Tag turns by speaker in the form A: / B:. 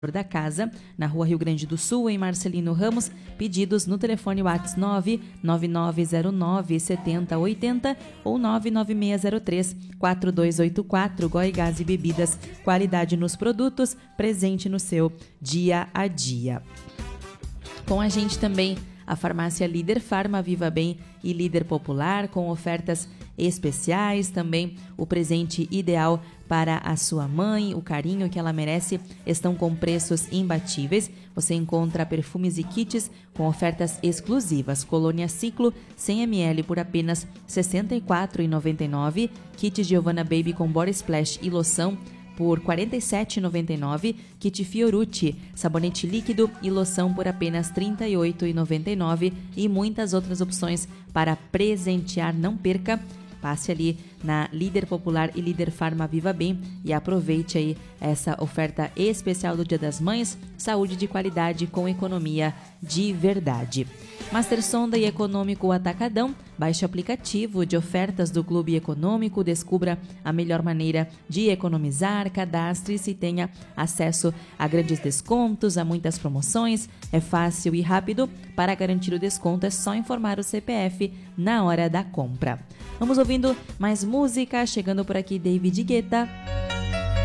A: da casa, na Rua Rio Grande do Sul, em Marcelino Ramos. Pedidos no telefone WhatsApp 99909-7080 ou 99603-4284. Goiás e Bebidas, qualidade nos produtos, presente no seu dia a dia. Com a gente também a farmácia Líder Farma, Viva Bem e Líder Popular, com ofertas especiais, também o presente ideal para a sua mãe, o carinho que ela merece, estão com preços imbatíveis. Você encontra perfumes e kits com ofertas exclusivas. Colônia Ciclo 100 ml por apenas R$ 64,99. Kit Giovanna Baby com Body Splash e loção por R$ 47,99, kit Fiorucci, sabonete líquido e loção por apenas R$ 38,99 e muitas outras opções para presentear. Não perca, passe ali na Líder Popular e Líder Farma Viva Bem e aproveite aí essa oferta especial do Dia das Mães, saúde de qualidade com economia de verdade. Master Sonda e Econômico Atacadão, baixe o aplicativo de ofertas do Clube Econômico, descubra a melhor maneira de economizar, cadastre-se e tenha acesso a grandes descontos, a muitas promoções. É fácil e rápido. Para garantir o desconto é só informar o CPF na hora da compra. Vamos ouvindo mais música, chegando por aqui David Guetta.